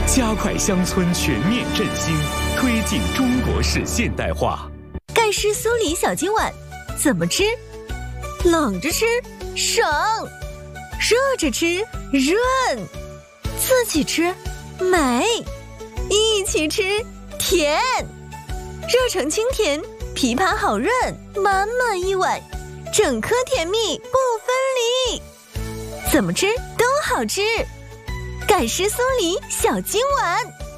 加快乡村全面振兴，推进中国式现代化。 盖世酥梨小金碗怎么吃？冷着吃省，热着吃润，自己吃美，一起吃甜。热成清甜，枇杷好润，满满一碗，整颗甜蜜不分离。怎么吃都好吃，盖世酥梨小金碗。